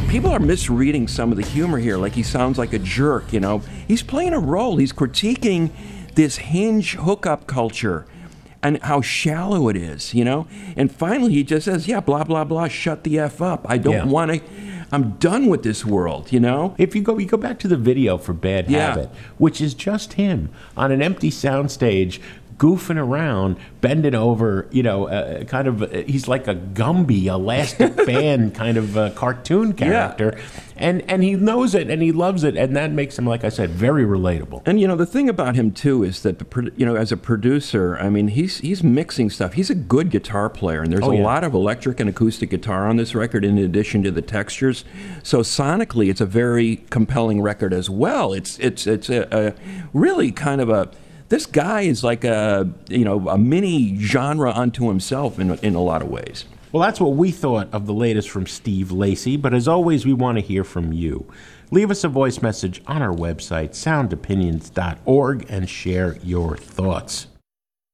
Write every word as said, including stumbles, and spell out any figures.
people are misreading some of the humor here. Like he sounds like a jerk, you know. He's playing a role. He's critiquing this Hinge hookup culture and how shallow it is, you know. And finally he just says, yeah, blah, blah, blah, shut the F up. I don't Yeah. want to, I'm done with this world, you know. If you go, you go back to the video for Bad Yeah. Habit, which is just him on an empty soundstage, goofing around, bending over, you know, uh, kind of, uh, he's like a Gumby, elastic band kind of uh, cartoon character. And, and he knows it and he loves it. And that makes him, like I said, very relatable. And you know the thing about him too is that the pro- you know as a producer, I mean he's he's mixing stuff. He's a good guitar player, and there's Oh, a yeah. lot of electric and acoustic guitar on this record, in addition to the textures. So sonically, it's a very compelling record as well. It's it's it's a, a really kind of a this guy is like a you know a mini genre unto himself in in a lot of ways. Well, that's what we thought of the latest from Steve Lacy, but as always, we want to hear from you. Leave us a voice message on our website, sound opinions dot org, and share your thoughts.